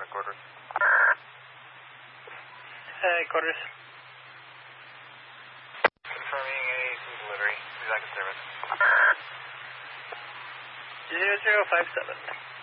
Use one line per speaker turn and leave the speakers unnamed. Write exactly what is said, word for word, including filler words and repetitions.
quarters.
Hey, quarters.
Confirming A A C delivery. Be back in service.
zero zero five seven.